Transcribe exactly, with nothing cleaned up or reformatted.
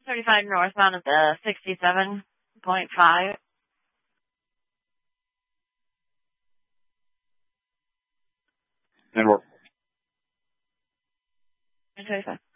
thirty-five northbound at the sixty-seven point five. And we're thirty-five.